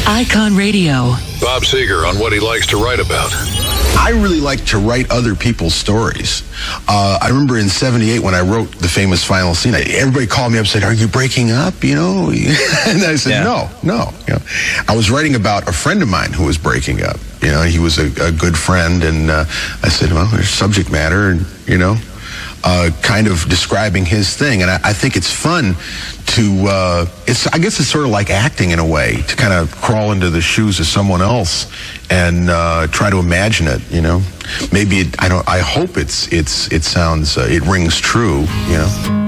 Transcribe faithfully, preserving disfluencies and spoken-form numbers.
Icon Radio. Bob Seger on what he likes to write about. I really like to write other people's stories. Uh, I remember in seventy-eight when I wrote the famous final scene, I, everybody called me up and said, "Are you breaking up?" You know, and I said, Yeah. "No, no." You know, I was writing about a friend of mine who was breaking up. You know, he was a, a good friend, and uh, I said, "Well, there's subject matter," and you know, uh, kind of describing his thing, and I, I think it's fun to. Uh, it's I guess it's sort of like acting in a way, to kind of crawl into the shoes of someone else and uh, try to imagine it. You know, maybe it, I don't. I hope it's it's it sounds uh, it rings true. You know.